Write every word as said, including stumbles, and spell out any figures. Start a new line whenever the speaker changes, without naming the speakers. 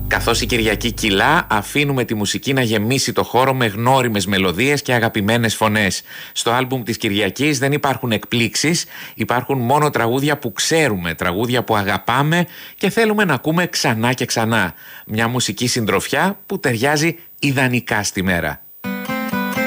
Καθώς η Κυριακή κυλά, αφήνουμε τη μουσική να γεμίσει το χώρο με γνώριμες μελωδίες και αγαπημένες φωνές. Στο άλμπουμ της Κυριακής δεν υπάρχουν εκπλήξεις, υπάρχουν μόνο τραγούδια που ξέρουμε, τραγούδια που αγαπάμε και θέλουμε να ακούμε ξανά και ξανά. Μια μουσική συντροφιά που ταιριάζει ιδανικά στη μέρα.